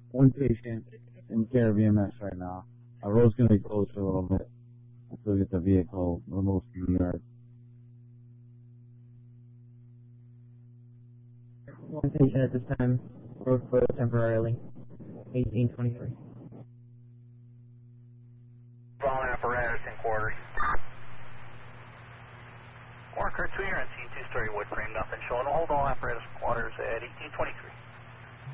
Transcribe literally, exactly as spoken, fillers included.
One patient in care of E M S right now. Our road's going to be closed for a little bit until we get the vehicle removed from the yard. One patient at this time, road closed temporarily, eighteen twenty-three. Following apparatus in quarters. Worker two, you're on scene, two-story wood frame, nothing showing. Hold all apparatus in quarters at eighteen twenty-three.